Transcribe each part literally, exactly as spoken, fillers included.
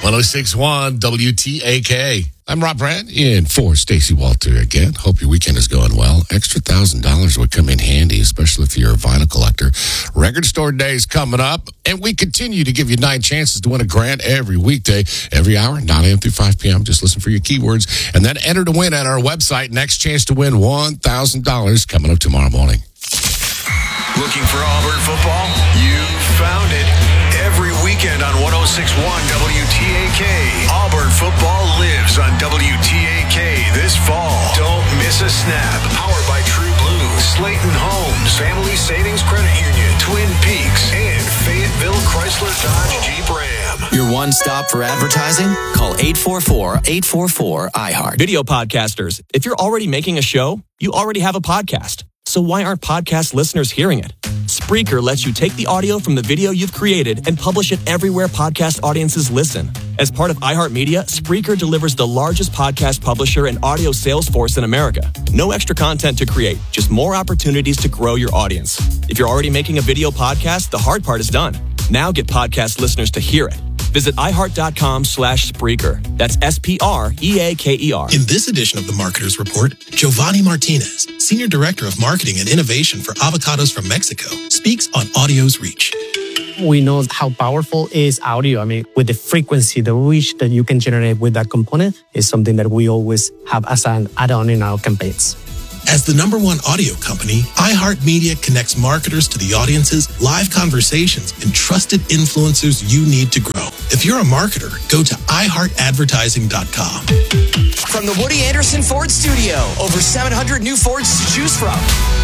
one oh six point one W T A K. I'm Rob Brandt in for Stacey Walter again. Hope your weekend is going well. Extra one thousand dollars would come in handy, especially if you're a vinyl collector. Record Store Day is coming up, and we continue to give you nine chances to win a grant every weekday, every hour, nine a.m. through five p.m. Just listen for your keywords, and then enter to win at our website. Next chance to win one thousand dollars coming up tomorrow morning. Looking for Auburn football? You found it. Every weekend on one oh six point one W T A K, Auburn football lives on W T A K this fall. Don't miss a snap. Powered by True Blue, Slayton Homes, Family Savings Credit Union, Twin Peaks, and Fayetteville Chrysler Dodge Jeep Ram. Your one stop for advertising? Call eight four four, eight four four, I heart. Video podcasters, if you're already making a show, you already have a podcast. So why aren't podcast listeners hearing it? Spreaker lets you take the audio from the video you've created and publish it everywhere podcast audiences listen. As part of iHeartMedia, Spreaker delivers the largest podcast publisher and audio sales force in America. No extra content to create, just more opportunities to grow your audience. If you're already making a video podcast, the hard part is done. Now get podcast listeners to hear it. Visit iHeart.com slash Spreaker. That's S P R E A K E R. In this edition of the Marketer's Report, Giovanni Martinez, Senior Director of Marketing and Innovation for Avocados from Mexico, speaks on audio's reach. We know how powerful is audio. I mean, with the frequency, the reach that you can generate with that component is something that we always have as an add-on in our campaigns. As the number one audio company, iHeartMedia connects marketers to the audiences, live conversations, and trusted influencers you need to grow. If you're a marketer, go to i heart advertising dot com. From the Woody Anderson Ford Studio, over seven hundred new Fords to choose from.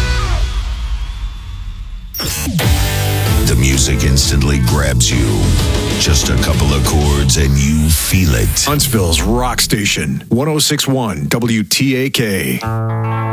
The music instantly grabs you. Just a couple of chords and you feel it. Huntsville's rock station, one oh six point one W T A K.